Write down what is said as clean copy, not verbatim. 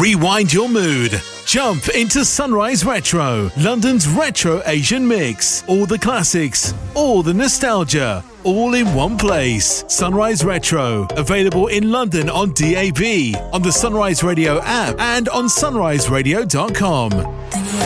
Rewind your mood. Jump into Sunrise Retro, London's retro Asian mix. All the classics, all the nostalgia, all in one place. Sunrise Retro, available in London on DAB, on the Sunrise Radio app and on sunriseradio.com.